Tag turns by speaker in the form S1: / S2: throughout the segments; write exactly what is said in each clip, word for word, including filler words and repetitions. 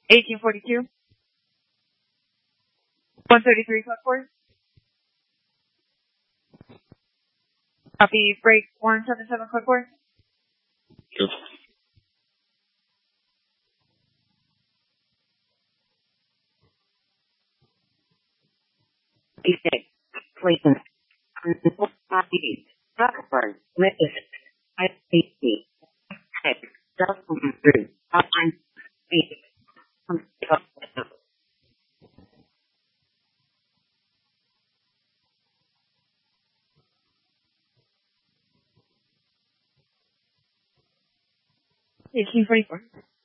S1: eighteen forty-two. one thirty-three, code four. Copy, break one seven seven, code four.
S2: Good.
S3: Six, Clayton, Rockford, Memphis, I C C, six, Delta three, Hotline, eight,
S1: eighteen forty-four.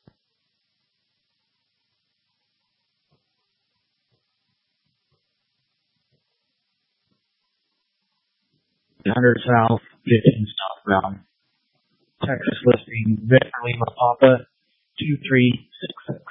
S4: one hundred South, fifteen southbound. Texas listing, Victor Lima Papa, two three six six.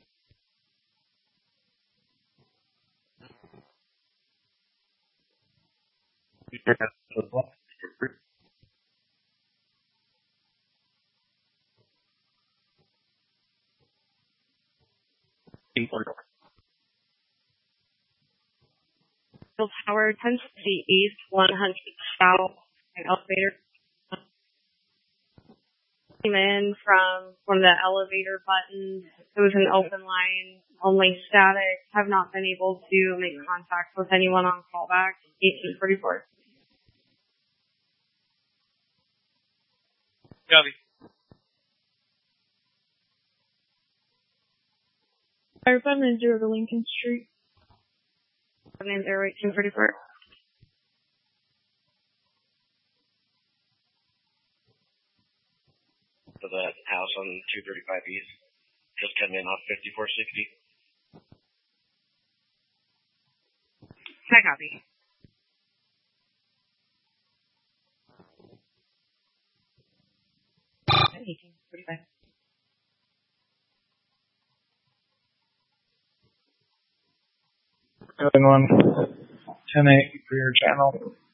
S1: Tower, ten sixty East, one hundred South, an elevator. Came in from one of the elevator buttons. It was an open line, only static. Have not been able to make contact with anyone on callback. eighteen forty-four.
S2: Copy.
S1: Fire five nine zero to Lincoln Street. five nine zero, eighteen forty-four.
S2: To that house on two thirty-five East. Just coming in off fifty-four sixty.
S1: I copy. eighteen forty-five.
S4: Going on ten eight for your channel.